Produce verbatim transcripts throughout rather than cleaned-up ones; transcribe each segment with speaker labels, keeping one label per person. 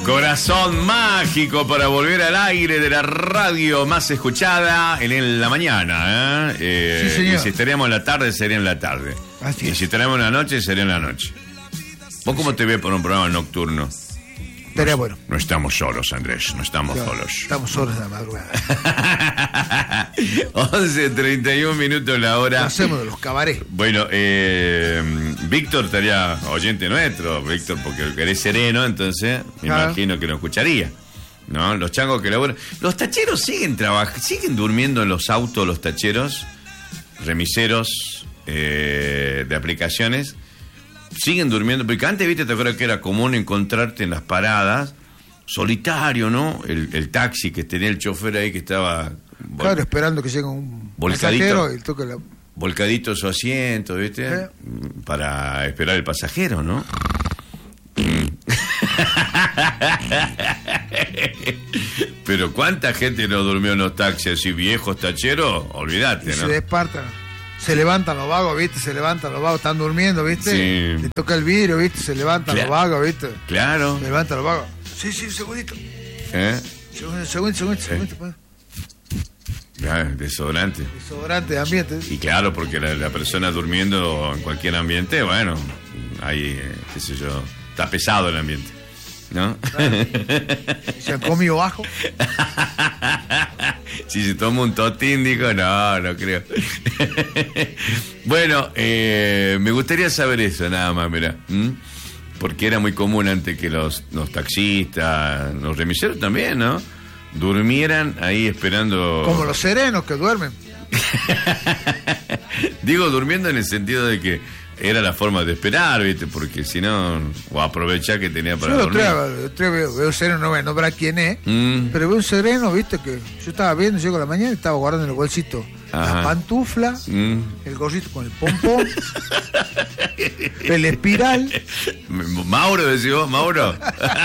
Speaker 1: Corazón mágico para volver al aire de la radio más escuchada en la mañana. ¿eh? Eh,
Speaker 2: sí, señor.
Speaker 1: Y si estaríamos en la tarde, sería en la tarde.
Speaker 2: Así
Speaker 1: y
Speaker 2: es.
Speaker 1: si estaríamos en la noche, sería en la noche. ¿Vos cómo te ves por un programa nocturno?
Speaker 2: Estaría bueno.
Speaker 1: No estamos solos, Andrés, no estamos
Speaker 2: Claro,
Speaker 1: solos.
Speaker 2: Estamos solos en la madrugada.
Speaker 1: once treinta y uno minutos la hora.
Speaker 2: Lo hacemos de los cabarets.
Speaker 1: Bueno, eh, Víctor estaría oyente nuestro, Víctor, porque lo querés sereno, entonces me
Speaker 2: Claro.
Speaker 1: imagino que lo escucharía. ¿No? Los changos que laburan. Los tacheros siguen trabajando, siguen durmiendo en los autos, los tacheros, remiseros eh, de aplicaciones. Siguen durmiendo, porque antes, viste, te acuerdas que era común encontrarte en las paradas, solitario, ¿no? El, el taxi que tenía el chofer ahí que estaba
Speaker 2: Claro, esperando que llegue un
Speaker 1: Volcadito.
Speaker 2: pasajero y toque la...
Speaker 1: volcadito su asiento, ¿viste?
Speaker 2: ¿Eh?
Speaker 1: Para esperar el pasajero, ¿no? Pero ¿cuánta gente no durmió en los taxis así viejos tacheros? Olvídate,
Speaker 2: y
Speaker 1: ¿no?
Speaker 2: se despartan. Se levantan los vagos, ¿viste? Se levantan los vagos, están durmiendo, ¿viste?
Speaker 1: Sí.
Speaker 2: Le toca el vidrio, ¿viste? Se levantan
Speaker 1: Claro.
Speaker 2: los vagos, ¿viste?
Speaker 1: Claro.
Speaker 2: Se levantan los vagos. Sí, sí, un segundito.
Speaker 1: ¿Eh?
Speaker 2: Segundo, segundo, segundo, segundito, pues.
Speaker 1: Ah, desodorante.
Speaker 2: Desodorante de ambiente.
Speaker 1: Y claro, porque la, la persona durmiendo en cualquier ambiente, bueno, ahí, eh, qué sé yo, está pesado el ambiente, ¿no?
Speaker 2: Se han comido bajo.
Speaker 1: Si se toma un totín, digo, no, no creo. Bueno, eh, me gustaría saber eso, nada más, mira. ¿Mm? Porque era muy común antes que los, los taxistas, los remiseros también, ¿no? Durmieran ahí esperando.
Speaker 2: Como los serenos que duermen.
Speaker 1: Digo, durmiendo en el sentido de que era la forma de esperar, ¿viste? Porque si no, o aprovechar que tenía para
Speaker 2: Yo lo
Speaker 1: dormir.
Speaker 2: traigo, lo traigo, veo, veo sereno, no voy a nombrar quién es,
Speaker 1: Mm.
Speaker 2: pero veo un sereno, viste, que yo estaba viendo, llego a la mañana y estaba guardando en el bolsito
Speaker 1: Ajá.
Speaker 2: la pantufla,
Speaker 1: Mm.
Speaker 2: el gorrito con el pompón, el espiral.
Speaker 1: Mauro, decís vos, Mauro.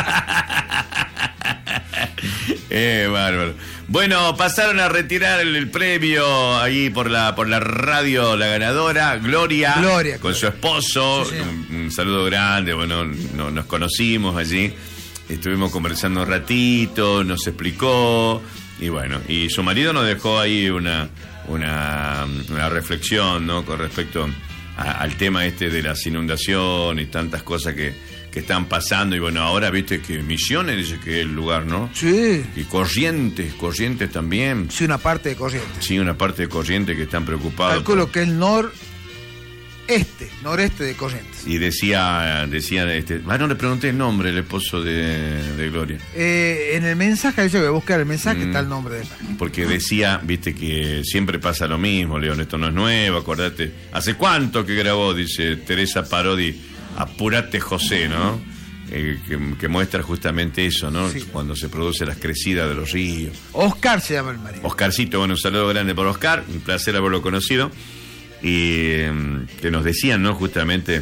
Speaker 1: Eh, bárbaro. Bueno, pasaron a retirar el, el premio ahí por la por la radio, la ganadora, Gloria,
Speaker 2: Gloria,
Speaker 1: con
Speaker 2: Gloria.
Speaker 1: su esposo.
Speaker 2: Sí, señor.
Speaker 1: un, un saludo grande, bueno, no, nos conocimos allí, estuvimos conversando un ratito, nos explicó, y bueno, y su marido nos dejó ahí una, una, una reflexión, ¿no? Con respecto a, al tema este de las inundaciones y tantas cosas que que están pasando, y bueno, ahora viste que Misiones dice que es el lugar, ¿no?
Speaker 2: Sí,
Speaker 1: Y Corrientes, Corrientes también.
Speaker 2: sí, una parte de Corrientes.
Speaker 1: Sí, una parte de Corrientes que están preocupados.
Speaker 2: Calculo que el noreste, noreste de Corrientes.
Speaker 1: Y decía, decía, este, ah, no le pregunté el nombre, el esposo de, de Gloria.
Speaker 2: Eh, en el mensaje, yo voy a buscar el mensaje,
Speaker 1: Mm.
Speaker 2: está el nombre de él.
Speaker 1: Porque decía, viste, que siempre pasa lo mismo, León, esto no es nuevo, acordate. ¿Hace cuánto que grabó? Dice Teresa Parodi, Apurate José, ¿no? Eh, que, que muestra justamente eso, ¿no?
Speaker 2: Sí.
Speaker 1: Cuando se produce las crecidas de los ríos.
Speaker 2: Oscar se llama el marido.
Speaker 1: Oscarcito, bueno, un saludo grande por Oscar, un placer haberlo conocido. Y eh, que nos decían, ¿no? Justamente,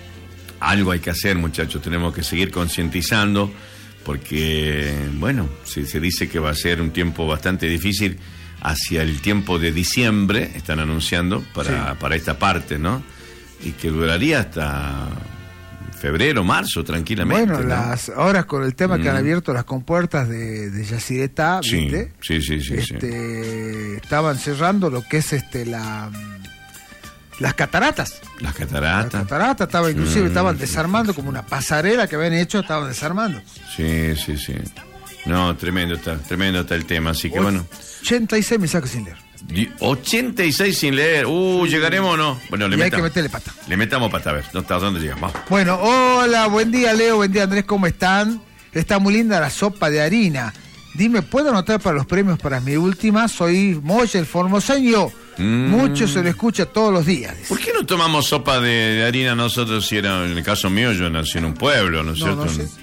Speaker 1: algo hay que hacer, muchachos, tenemos que seguir concientizando, porque, bueno, se, se dice que va a ser un tiempo bastante difícil hacia el tiempo de diciembre, están anunciando, para,
Speaker 2: Sí.
Speaker 1: para esta parte, ¿no? Y que duraría hasta febrero, marzo, tranquilamente.
Speaker 2: Bueno,
Speaker 1: ¿no?
Speaker 2: las ahora con el tema que han
Speaker 1: Mm.
Speaker 2: abierto las compuertas de, de Yacyretá,
Speaker 1: Sí,
Speaker 2: ¿viste?
Speaker 1: sí, sí, sí, sí.
Speaker 2: este, estaban cerrando lo que es este la las cataratas.
Speaker 1: Las
Speaker 2: Las
Speaker 1: cataratas.
Speaker 2: cataratas estaba inclusive
Speaker 1: Mm.
Speaker 2: estaban desarmando como una pasarela que habían hecho, estaban desarmando.
Speaker 1: Sí, sí, sí. No, tremendo está, tremendo está el tema, así que bueno.
Speaker 2: ochenta y seis mensajes sin leer.
Speaker 1: Di- ochenta y seis sin leer. Uh, ¿llegaremos o no? Bueno, le
Speaker 2: Y hay que
Speaker 1: metamos.
Speaker 2: meterle pata.
Speaker 1: Le metamos pata, a ver. No, ¿hasta dónde llegamos? Vamos.
Speaker 2: Bueno, hola, buen día Leo, buen día Andrés, ¿cómo están? Está muy linda la sopa de harina. Dime, ¿puedo anotar para los premios para mi última? Soy Moya, el formoseño.
Speaker 1: Mm.
Speaker 2: Mucho se lo escucha todos los días. dice.
Speaker 1: ¿Por qué no tomamos sopa de, de harina nosotros si era, en el caso mío, yo nací en un pueblo, ¿no es
Speaker 2: No,
Speaker 1: cierto?
Speaker 2: no sé, no sé.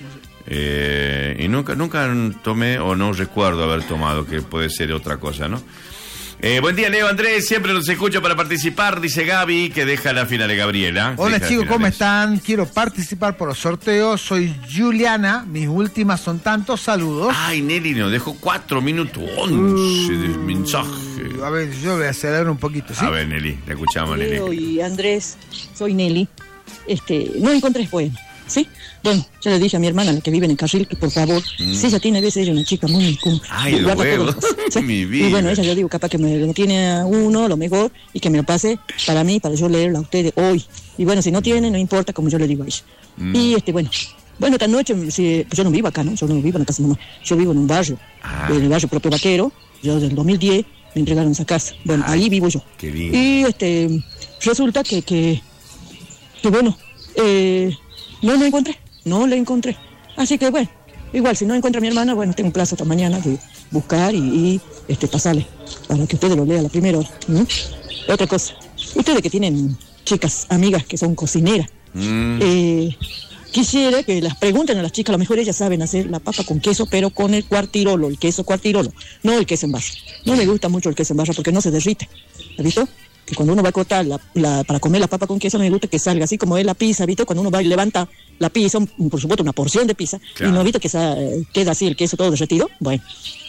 Speaker 1: Eh, y nunca, nunca tomé o no recuerdo haber tomado, que puede ser otra cosa, ¿no? Eh, buen día, Leo, Andrés, siempre los escucho para participar, dice Gaby, que deja la final de Gabriela.
Speaker 2: Hola
Speaker 1: Deja
Speaker 2: chicos, ¿cómo
Speaker 1: finales.
Speaker 2: están? Quiero participar por los sorteos. Soy Juliana, mis últimas son tantos saludos.
Speaker 1: Ay, Nelly, nos dejó cuatro minutos once de mensaje.
Speaker 2: A ver, yo voy a acelerar un poquito, ¿sí?
Speaker 1: A ver, Nelly, te escuchamos,
Speaker 3: Leo
Speaker 1: Nelly.
Speaker 3: y Andrés, soy Nelly. Este, no encontré poema. ¿Sí? Bueno, yo le dije a mi hermana, la que vive en el Carril, que por favor, mm. si ella tiene a veces, ella es una chica muy... muy
Speaker 1: Ay, el huevo,
Speaker 3: ¿sí?
Speaker 1: Mi vida.
Speaker 3: Y bueno, ella yo digo, capaz que me lo tiene a uno, a lo mejor, y que me lo pase para mí, para yo leerlo a ustedes hoy. Y bueno, si no tiene, no importa, como yo le digo a ella. Mm. Y este, bueno, bueno, esta noche, si, pues yo no vivo acá, ¿no? Yo no vivo en la casa de mamá. Yo vivo en un barrio, ah. en el barrio propio Vaquero. Yo desde el dos mil diez me entregaron esa casa. Bueno, Ay, ahí vivo yo.
Speaker 1: Qué lindo.
Speaker 3: Y este, resulta que, que, que bueno, eh, no lo encontré, no lo encontré. Así que bueno, igual si no encuentra a mi hermana, bueno, tengo un plazo hasta mañana de buscar y, y este, pasarle, para que ustedes lo lean a la primera hora. ¿Mm? Otra cosa, ustedes que tienen chicas, amigas que son cocineras, mm. eh, quisiera que las pregunten a las chicas, a lo mejor ellas saben hacer la papa con queso, pero con el cuartirolo, el queso cuartirolo, no el queso en barra. No me gusta mucho el queso en barra porque no se derrite, ¿has visto? Que cuando uno va a cortar la, la, para comer la papa con queso, me gusta que salga así como es la pizza, ¿viste? Cuando uno va y levanta la pizza, un, por supuesto una porción de pizza, claro. Y no, ¿viste? Que sa, queda así el queso todo derretido. Bueno,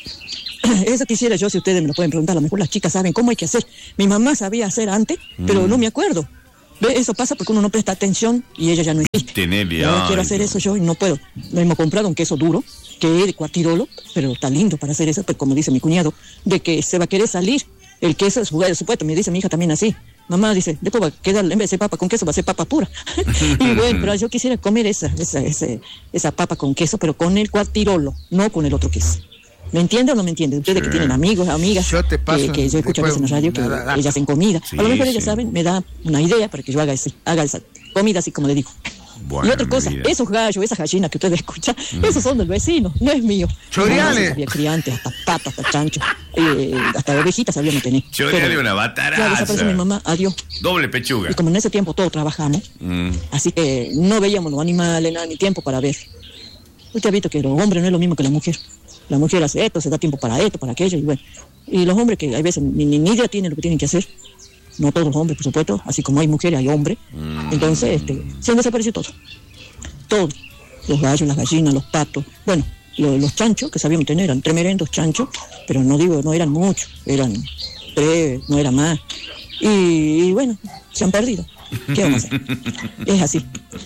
Speaker 3: eso quisiera yo, si ustedes me lo pueden preguntar, a lo mejor las chicas saben cómo hay que hacer. Mi mamá sabía hacer antes, mm. pero no me acuerdo. ¿Ve? Eso pasa porque uno no presta atención y ella ya no existe. Yo quiero hacer eso yo y no puedo. Nos hemos comprado un queso duro, que es de cuartirolo, pero está lindo para hacer eso, pero como dice mi cuñado, de que se va a querer salir el queso, supuesto, me dice mi hija también así. Mamá dice, después va a quedar, en vez de ser papa con queso, va a ser papa pura. Y bueno, pero yo quisiera comer esa, esa, esa, esa papa con queso, pero con el cuartirolo, no con el otro queso. ¿Me entiende o no me entiende? Ustedes sí. Que tienen amigos, amigas, yo te paso, que, que yo escucho a veces en la radio, que la, la, ellas hacen comida. Sí, a lo mejor sí. Ellas saben, me da una idea para que yo haga, ese, haga esa comida así como le digo. Bueno, y otra cosa, vida. Esos gallos, esas gallinas que ustedes escuchan, mm. esos son del vecino, no es mío.
Speaker 2: Choriales.
Speaker 3: No, había criantes, hasta patas, hasta chanchos, eh, hasta ovejitas había no tener.
Speaker 1: Choriales, una bataraza.
Speaker 3: Ya desapareció mi mamá, adiós.
Speaker 1: Doble pechuga.
Speaker 3: Y como en ese tiempo todos trabajamos, mm. así que no veíamos los animales, nada, ni tiempo para ver. Usted ha visto que los hombres no es lo mismo que la mujer. La mujer hace esto, se da tiempo para esto, para aquello, y bueno. Y los hombres que a veces ni, ni, ni idea tienen lo que tienen que hacer. No todos los hombres, por supuesto, así como hay mujeres, hay hombres. Mm. Entonces, este, se han desaparecido todos. Todos. Los gallos, las gallinas, los patos. Bueno, los, los chanchos que sabíamos tener, eran tremendos chanchos, pero no digo, no eran muchos, eran tres, no eran más. Y, y bueno, se han perdido. ¿Qué vamos a hacer? Es así.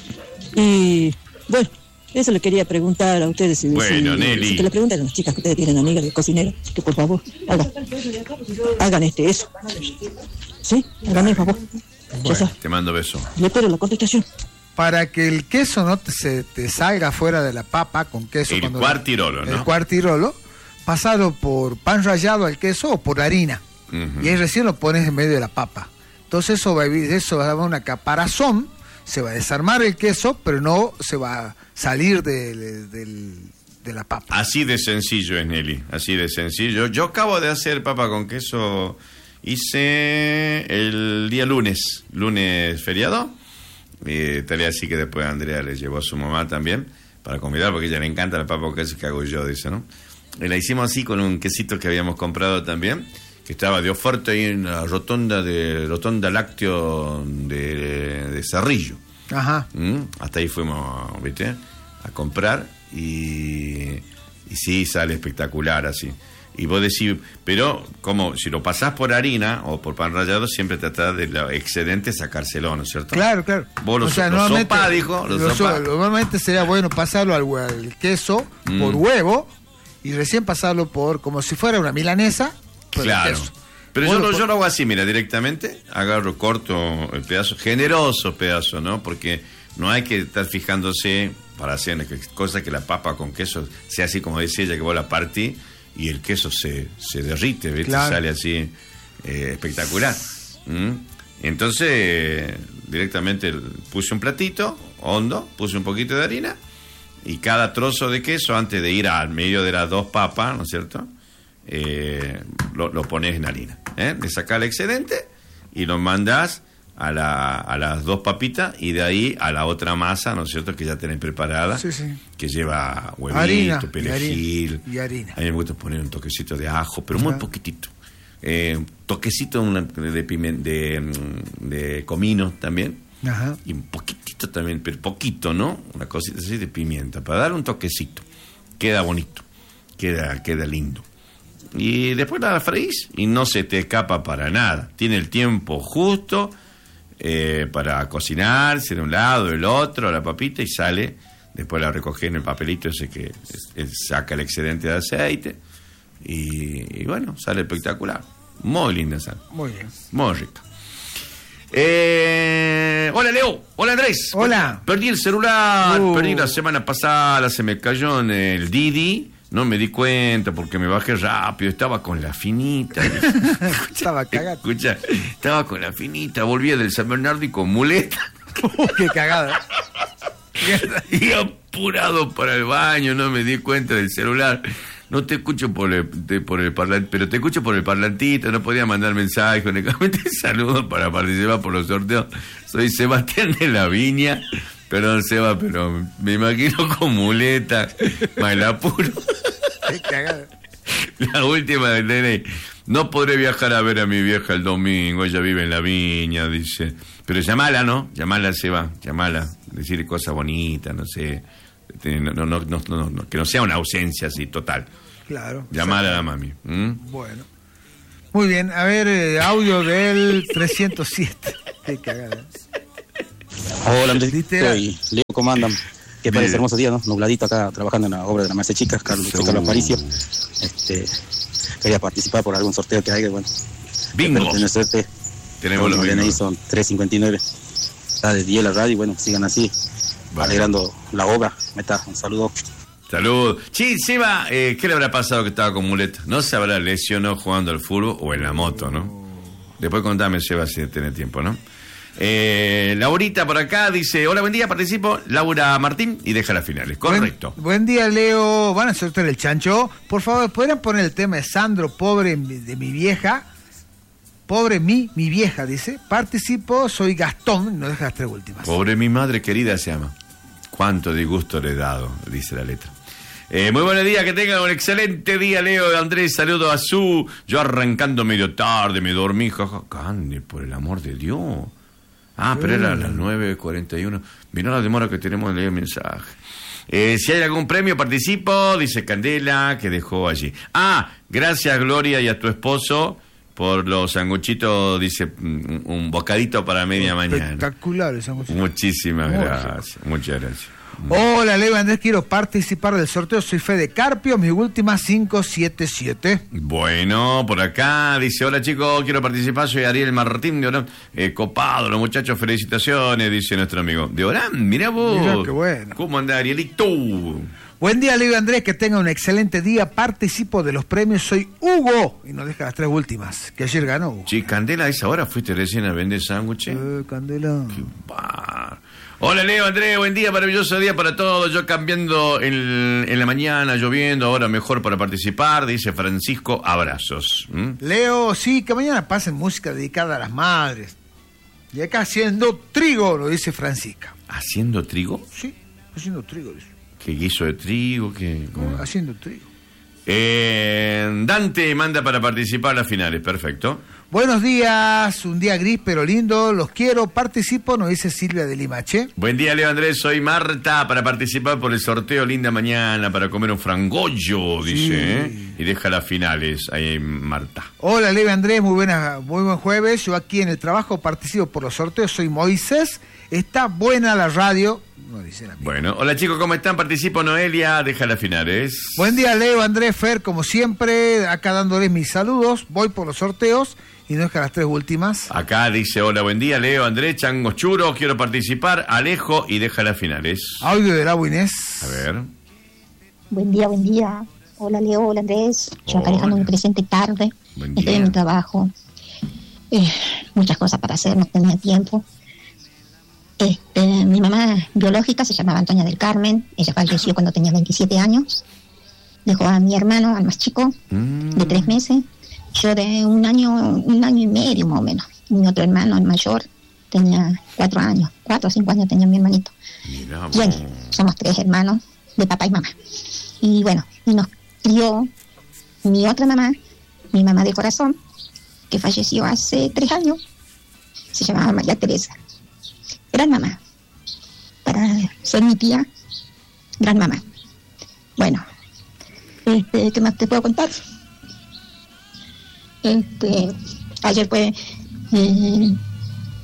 Speaker 3: Y bueno, eso le quería preguntar a ustedes. Si,
Speaker 1: bueno,
Speaker 3: si,
Speaker 1: Nelly.
Speaker 3: Si que le pregunten a las chicas que ustedes tienen amigas de cocineras, que por favor hagan, hagan este eso. ¿Sí? Háganme el favor.
Speaker 1: Bueno, te mando beso.
Speaker 3: Le espero la contestación.
Speaker 2: Para que el queso no te, se te salga fuera de la papa con queso.
Speaker 1: El cuartirolo, ¿no?
Speaker 2: El cuartirolo, pasarlo por pan rallado al queso o por harina. Uh-huh. Y ahí recién lo pones en medio de la papa. Entonces eso va a, eso va a dar una caparazón, se va a desarmar el queso, pero no se va a salir de, de, de, de la papa.
Speaker 1: Así de sencillo es, Nelly, así de sencillo. Yo acabo de hacer papa con queso, hice el día lunes, lunes feriado. Eh, tarea así que después Andrea le llevó a su mamá también para convidar, porque a ella le encanta la papa con queso que hago yo, dice, ¿no? Y la hicimos así con un quesito que habíamos comprado también, que estaba de oferta ahí en la rotonda de rotonda lácteo de, de Cerrillo.
Speaker 2: Ajá.
Speaker 1: ¿Mm? Hasta ahí fuimos, ¿viste? A comprar y, y sí, sale espectacular así. Y vos decís, pero como si lo pasás por harina o por pan rallado, siempre tratás de lo excedente sacárselo, ¿no es cierto?
Speaker 2: Claro, claro.
Speaker 1: Vos lo, o sea, lo sopa, dijo. Lo
Speaker 2: lo
Speaker 1: sopa.
Speaker 2: So, normalmente sería bueno pasarlo al, al queso mm. por huevo y recién pasarlo por, como si fuera una milanesa, por
Speaker 1: claro.
Speaker 2: el queso.
Speaker 1: Pero
Speaker 2: bueno,
Speaker 1: yo, lo,
Speaker 2: por...
Speaker 1: yo lo hago así, mira, directamente, agarro, corto el pedazo, generoso pedazo, ¿no? Porque no hay que estar fijándose para hacer cosas que la papa con queso sea así como decía ella, que vos la partís y el queso se, se derrite, ¿viste? Claro. Sale así eh, espectacular. ¿Mm? Entonces, eh, directamente puse un platito hondo, puse un poquito de harina y cada trozo de queso, antes de ir al medio de las dos papas, ¿no es cierto? Eh, lo, lo pones en harina, ¿eh? Le sacás el excedente y lo mandás a, la, a las dos papitas y de ahí a la otra masa, ¿no es cierto?, que ya tenés preparada,
Speaker 2: sí, sí.
Speaker 1: Que lleva huevito,
Speaker 2: harina,
Speaker 1: perejil,
Speaker 2: y harina.
Speaker 1: A mí me gusta poner un toquecito de ajo, pero muy poquitito. Eh, un toquecito de, piment, de, de comino también.
Speaker 2: Ajá.
Speaker 1: Y un poquitito también, pero poquito, ¿no? Una cosita así de pimienta, para dar un toquecito. Queda bonito, queda, queda lindo. Y después la freís y no se te escapa para nada. Tiene el tiempo justo. eh, para cocinarse de un lado, del otro, la papita, y sale, después la recoge en el papelito ese que es, es, saca el excedente de aceite, y, y bueno, sale espectacular. Muy linda sal.
Speaker 2: Muy bien.
Speaker 1: Muy rica. Eh, hola Leo, hola Andrés.
Speaker 2: Hola.
Speaker 1: Perdí el celular,
Speaker 2: uh.
Speaker 1: perdí la semana pasada, se me cayó en el Didi, no me di cuenta porque me bajé rápido, estaba con la finita.
Speaker 2: Estaba cagado.
Speaker 1: Escucha, estaba con la finita, volvía del San Bernardo y con muleta.
Speaker 2: Uh, qué cagada.
Speaker 1: Y apurado para el baño, no me di cuenta del celular. No te escucho por el, de, por el parlante, pero te escucho por el parlantito, no podía mandar mensajes, únicamente saludos para participar por los sorteos. Soy Sebastián de la Viña, perdón Seba, pero me imagino con muleta, mal apuro.
Speaker 2: Qué cagada.
Speaker 1: La última del D N I. No podré viajar a ver a mi vieja el domingo, ella vive en la Viña, dice. Pero llamala, ¿no? Llamala, Seba, llamala, decirle cosas bonitas, no sé. No, no, no, no, no, que no sea una ausencia así total.
Speaker 2: Claro.
Speaker 1: Llamar a la mami. ¿Mm?
Speaker 2: Bueno. Muy bien, a ver, eh, audio del trescientos siete. Qué cagada.
Speaker 4: Hola Andrés, soy Leo, ¿cómo andan? Que parece hermoso día, ¿no? Nubladito acá trabajando en la obra de la Merced Chicas, Carlos,
Speaker 1: So...
Speaker 4: Carlos Aparicio. Este, quería participar por algún sorteo que haya, bueno.
Speaker 1: Bingo.
Speaker 4: Tener suerte.
Speaker 1: Tenemos los
Speaker 4: D N I
Speaker 1: bingos.
Speaker 4: son tres cincuenta y nueve. Está de diez la radio y bueno, sigan así. Vale. Alegrando la obra. Meta, un saludo.
Speaker 1: Salud. Sí, Seba, eh, ¿qué le habrá pasado que estaba con muleta? ¿No se habrá lesionado jugando al fútbol o en la moto, no? Después contame, Seba, si tiene tiempo, ¿no? Eh, Laurita por acá dice, hola, buen día, participo, Laura Martín, y deja las finales, correcto.
Speaker 2: Buen, buen día, Leo, van a sortear el chancho. Por favor, ¿podrían poner el tema de Sandro, pobre de mi vieja? Pobre mi, mi vieja, dice. Participo, soy Gastón, no deja las tres últimas.
Speaker 1: Pobre mi madre querida se llama. Cuánto disgusto le he dado, dice la letra. Eh, muy buenos días, que tengan un excelente día, Leo, Andrés, saludo a su. Yo arrancando medio tarde, me dormí, jaja. Cande, por el amor de Dios. Ah, pero era a las nueve cuarenta y uno. Mirá la demora que tenemos en leer el mensaje. Eh, si hay algún premio, participo, dice Candela, que dejó allí. Ah, gracias, Gloria, y a tu esposo por los sanguchitos, dice, un, un bocadito para media mañana.
Speaker 2: Espectacular el sanguchito.
Speaker 1: Muchísimas Muy gracias, bien. Muchas gracias.
Speaker 2: Hola, Leo Andrés, quiero participar del sorteo, soy Fede Carpio, mi última cinco siete siete.
Speaker 1: Bueno, por acá dice, hola chicos, quiero participar, soy Ariel Martín de Orán, eh, copado, los muchachos, felicitaciones, dice nuestro amigo. De Orán, mirá vos.
Speaker 2: Mirá, qué bueno.
Speaker 1: ¿Cómo anda Arielito?
Speaker 2: Buen día, Leo Andrés, que tenga un excelente día, participo de los premios, soy Hugo, y nos deja las tres últimas, que ayer ganó Hugo.
Speaker 1: Sí, Candela, a esa hora fuiste recién a vender sándwiches.
Speaker 2: Eh, Candela.
Speaker 1: Qué bar... Hola Leo, Andrés, buen día, maravilloso día para todos. Yo cambiando en, en la mañana, lloviendo, ahora mejor para participar, dice Francisco, abrazos. ¿Mm?
Speaker 2: Leo, sí, que mañana pasen música dedicada a las madres. Y acá haciendo trigo, lo dice Francisca.
Speaker 1: ¿Haciendo trigo?
Speaker 2: Sí, haciendo trigo, dice.
Speaker 1: ¿Qué guiso de trigo? ¿Qué, cómo?
Speaker 2: Haciendo trigo.
Speaker 1: Eh, Dante manda para participar a las finales, perfecto.
Speaker 2: Buenos días, un día gris pero lindo, los quiero, participo, nos dice Silvia de Limache.
Speaker 1: Buen día, Leo Andrés, soy Marta, para participar por el sorteo linda mañana, para comer un frangollo, dice, sí. ¿eh? Y deja las finales, ahí Marta.
Speaker 2: Hola, Leo Andrés, muy, buena, muy buen jueves, yo aquí en el trabajo participo por los sorteos, soy Moisés, está buena la radio. No dice la
Speaker 1: bueno, hola chicos, ¿cómo están? Participo Noelia, deja las finales.
Speaker 2: Buen día, Leo, Andrés, Fer, como siempre, acá dándoles mis saludos, voy por los sorteos. Y no deja las tres últimas.
Speaker 1: Acá dice, hola, buen día, Leo, Andrés, Changos Churos, quiero participar, Alejo y deja las finales.
Speaker 2: Audio de la Inés.
Speaker 1: A ver.
Speaker 5: Buen día, buen día. Hola, Leo, hola, Andrés. Yo acá dejando mi presente tarde. Estoy en mi trabajo. Eh, muchas cosas para hacer, no tenía tiempo. Este, mi mamá biológica se llamaba Antonia del Carmen. Ella falleció cuando tenía veintisiete años. Dejó a mi hermano, al más chico, mm. de tres meses. Yo de un año, un año y medio más o menos. Mi otro hermano, el mayor, tenía cuatro años. Cuatro o cinco años tenía mi hermanito. Mira, bueno, somos tres hermanos de papá y mamá. Y bueno, y nos crió mi otra mamá, mi mamá del corazón, que falleció hace tres años. Se llamaba María Teresa. Gran mamá. Para ser mi tía, gran mamá. Bueno, este, ¿qué más te puedo contar? Este, ayer fue eh,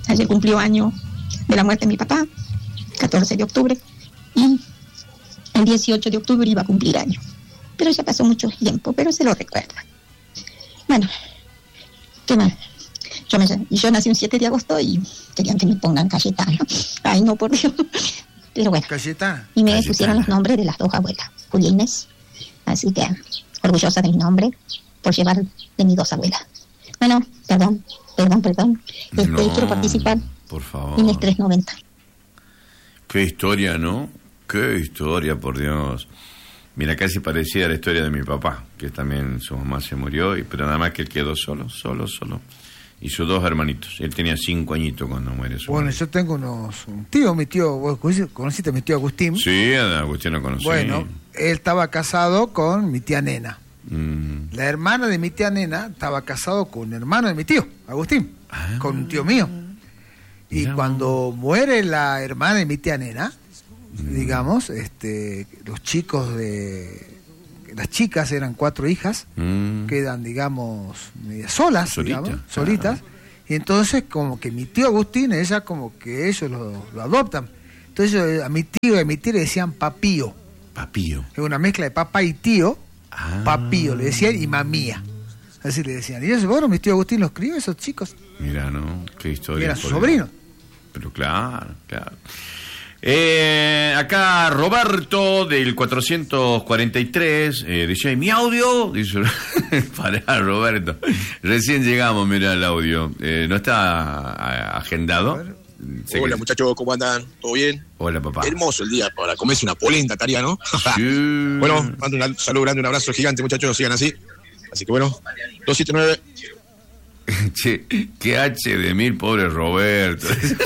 Speaker 5: Ayer cumplió año de la muerte de mi papá, catorce de octubre, y el dieciocho de octubre iba a cumplir año. Pero ya pasó mucho tiempo, pero se lo recuerda. Bueno, ¿qué más? Yo, me, yo nací un siete de agosto y querían que me pongan Cayetano. Ay, no, por Dios. Pero bueno.
Speaker 2: Cayetana.
Speaker 5: Y me
Speaker 1: Cayetana.
Speaker 5: pusieron los nombres de las dos abuelas, Julia Inés. Así que orgullosa de mi nombre por llevar de mis dos abuelas. Bueno, perdón, perdón, perdón. Este,
Speaker 1: No,
Speaker 5: quiero participar
Speaker 1: por favor.
Speaker 5: en el tres noventa.
Speaker 1: Qué historia, ¿no? Qué historia, por Dios. Mira, casi parecida a la historia de mi papá, que también su mamá se murió, y, pero nada más que él quedó solo, solo, solo. Y sus dos hermanitos. Él tenía cinco añitos cuando muere su
Speaker 2: Bueno,
Speaker 1: marido.
Speaker 2: yo tengo unos... Un tío, mi tío, vos conociste a mi tío Agustín.
Speaker 1: Sí, a Agustín lo conocí.
Speaker 2: Bueno, él estaba casado con mi tía Nena.
Speaker 1: Mm.
Speaker 2: La hermana de mi tía Nena estaba casado con un hermano de mi tío, Agustín,
Speaker 1: Ah.
Speaker 2: con un tío mío. Y
Speaker 1: Mirá.
Speaker 2: cuando muere la hermana de mi tía Nena, digamos, este, los chicos de... Las chicas eran cuatro hijas,
Speaker 1: Mm.
Speaker 2: quedan, digamos, medio solas,
Speaker 1: Solita,
Speaker 2: digamos,
Speaker 1: claro.
Speaker 2: solitas. Y entonces como que mi tío Agustín, ella como que ellos lo, lo adoptan. Entonces ellos, a mi tío y a mi tía le decían papío.
Speaker 1: Papío.
Speaker 2: Es una mezcla de papá y tío.
Speaker 1: Ah.
Speaker 2: Papío le decían y mamía. Así le decían. Y yo, bueno, mi tío Agustín los crió, esos chicos.
Speaker 1: Mira, ¿no? Qué
Speaker 2: Y
Speaker 1: historia.
Speaker 2: eran sus
Speaker 1: por Dios.
Speaker 2: sobrinos.
Speaker 1: Pero claro, claro. Eh, acá Roberto del cuatrocientos cuarenta y tres eh, dice, ¿mi audio? Dice, pará, Roberto. Recién llegamos, mira el audio. Eh, ¿No está a- agendado? Sé
Speaker 6: Hola
Speaker 1: que-
Speaker 6: muchachos, ¿cómo andan? ¿Todo bien?
Speaker 1: Hola, papá.
Speaker 6: Hermoso el día para comerse una polenta, estaría, ¿no?
Speaker 1: Sí.
Speaker 6: Bueno, mando un saludo grande, un abrazo gigante, muchachos, sigan así. Así que bueno, dos siete nueve.
Speaker 1: Che, qué H de mil, pobre Roberto.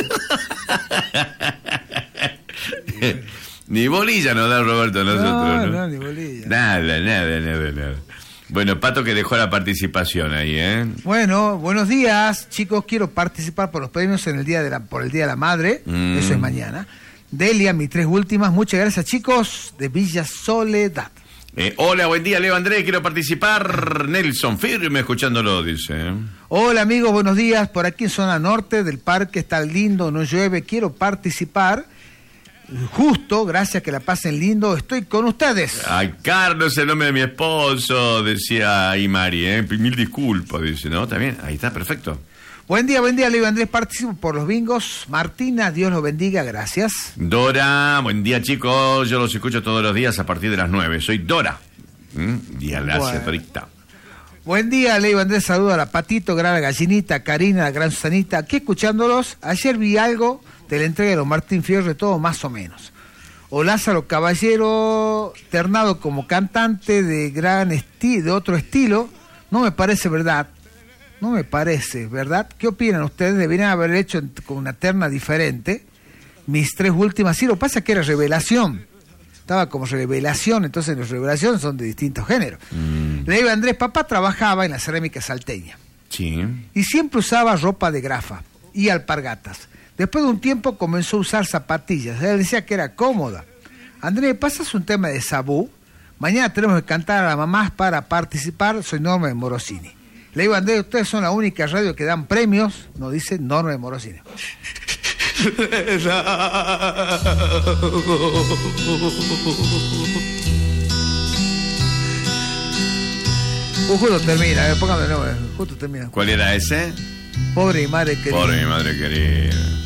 Speaker 1: Ni bolilla nos da Roberto a nosotros,
Speaker 2: No,
Speaker 1: ¿no?
Speaker 2: no, ni bolilla.
Speaker 1: Nada, nada, nada, nada. Bueno, Pato que dejó la participación ahí, ¿eh?
Speaker 2: Bueno, buenos días, chicos. Quiero participar por los premios en el día de la, por el Día de la Madre.
Speaker 1: Mm.
Speaker 2: Eso es mañana. Delia, mis tres últimas. Muchas gracias, chicos, de Villa Soledad.
Speaker 1: Eh, hola, buen día, Leo Andrés, quiero participar. Nelson, firme escuchándolo, dice. ¿eh?
Speaker 2: Hola, amigos, buenos días. Por aquí en zona norte del parque está lindo, no llueve. Quiero participar. Justo, gracias, que la pasen lindo. Estoy con ustedes.
Speaker 1: Ay, Carlos, el nombre de mi esposo, decía ahí Mari, ¿eh? Mil disculpas, dice, ¿no? También, ahí está, perfecto.
Speaker 2: Buen día, buen día, Leo Andrés. Participo por los bingos. Martina, Dios los bendiga, gracias.
Speaker 1: Dora, buen día, chicos. Yo los escucho todos los días a partir de las nueve. Soy Dora. ¿Mm? Día gracias,
Speaker 2: Bueno.
Speaker 1: Dorita.
Speaker 2: Buen día, Leo Andrés. Saludo a la Patito, gran Gallinita, Karina, la gran Susanita. Aquí escuchándolos. Ayer vi algo de la entrega de los Martín Fierro, todo más o menos. O Lázaro Caballero, ternado como cantante de gran estilo, de otro estilo. No me parece verdad. No me parece, ¿verdad? ¿Qué opinan ustedes? Deberían haber hecho en- con una terna diferente. Mis tres últimas, sí, lo que pasa es que era revelación. Estaba como revelación, entonces las revelaciones son de distintos géneros.
Speaker 1: Mm,
Speaker 2: Le digo a Andrés, papá trabajaba en la cerámica salteña
Speaker 1: sí.
Speaker 2: y siempre usaba ropa de grafa y alpargatas. Después de un tiempo comenzó a usar zapatillas. Él decía que era cómoda. Andrés, ¿pasas un tema de Sabú? Mañana tenemos que cantar a las mamás para participar. Soy Norma de Morosini. Le digo, Andrés, ustedes son la única radio que dan premios. Nos dice Norma de Morosini. Uh, justo termina, eh, póngame de nuevo, eh, justo termina.
Speaker 1: ¿Cuál era ese?
Speaker 2: Pobre y madre querida.
Speaker 1: Pobre mi madre querida.